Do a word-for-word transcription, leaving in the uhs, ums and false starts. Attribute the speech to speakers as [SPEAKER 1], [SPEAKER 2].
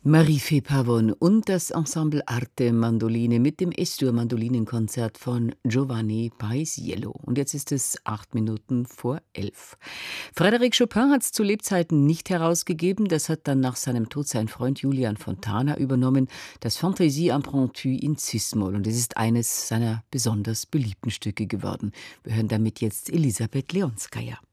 [SPEAKER 1] Marie-Fee Pavon und das Ensemble Arte Mandoline mit dem Es-Dur-Mandolinenkonzert von Giovanni Paisiello. Und jetzt ist es acht Minuten vor elf. Frédéric Chopin hat es zu Lebzeiten nicht herausgegeben. Das hat dann nach seinem Tod sein Freund Julian Fontana übernommen. Das Fantaisie impromptue in Cis-Moll. Und es ist eines seiner besonders beliebten Stücke geworden. Wir hören damit jetzt Elisabeth Leonskaya.